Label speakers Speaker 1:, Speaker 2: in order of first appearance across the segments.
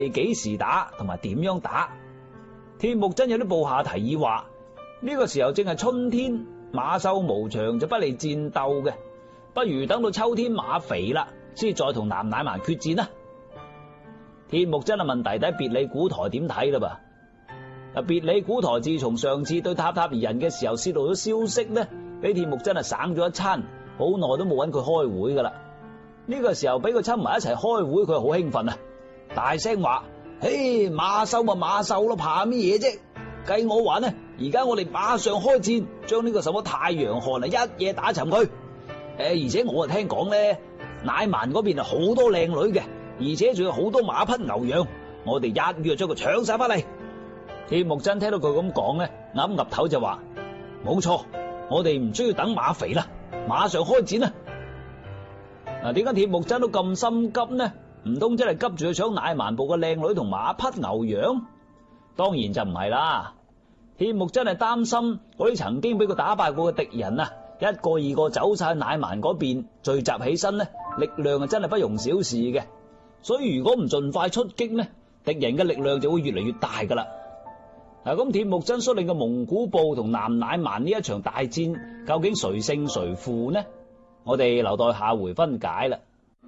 Speaker 1: 幾時打同埋點樣打。鐵木真有啲部下提議話，呢個時候正係春天，馬瘦無長就不利戰鬥嘅，不如等到秋天馬肥啦，先再同南乃蠻決戰啦。鐵木真問弟弟別里古台點睇啦噃。別里古台自從上次對塔塔爾人嘅時候泄露咗消息呢，俾鐵木真省咗一餐，好耐都冇揾佢開會噶啦。呢個時候俾佢親埋一齊開會，佢好興奮啊，大聲話：嘿，馬瘦咪馬瘦咯，怕咩嘢啫？計我話呢，而家我哋馬上開戰，將呢個什麼太陽汗一嘢打沉佢。而且我聽講呢，乃蠻嗰邊係好多靚女嘅，而且仲有好多馬匹牛羊，我哋一約將佢搶晒翻嚟。鐵木真聽到佢咁講呢，岌岌頭就話：冇錯，我哋唔需要等馬肥啦，馬上開戰啦。嗱，點解鐵木真都咁心急呢？唔通真係急住去搶乃蠻部嘅靚女同馬匹牛羊？當然就唔係啦。鐵木真係擔心嗰啲曾經俾佢打敗過嘅敵人啊，一個二個走晒乃蠻嗰邊聚集起身呢，力量啊真係不容小視嘅。所以如果唔盡快出擊呢，敵人嘅力量就會越嚟越大噶啦。嗱，咁鐵木真率領嘅蒙古部同南乃蠻呢一場大戰，究竟誰勝誰負呢？我哋留待下回分解啦。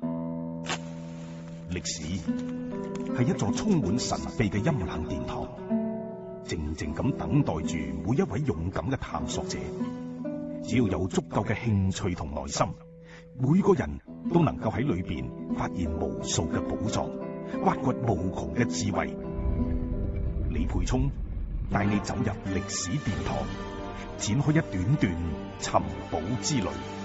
Speaker 2: 歷史係一座充滿神秘嘅陰冷殿堂，靜靜咁等待住每一位勇敢嘅探索者。只要有足夠嘅興趣同耐心，每個人都能夠喺裏邊發現無數嘅寶藏，挖掘無窮嘅智慧。李培聰帶你走入歷史殿堂，展開一段段尋寶之旅。